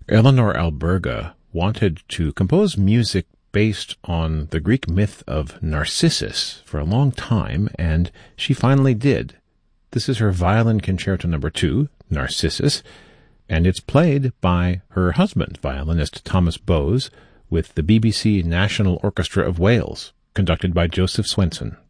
Eleanor Alberga wanted to compose music based on the Greek myth of Narcissus for a long time, and she finally did. This is her Violin Concerto No. 2, Narcissus, and it's played by her husband, violinist Thomas Bowes, with the BBC National Orchestra of Wales, conducted by Joseph Swenson.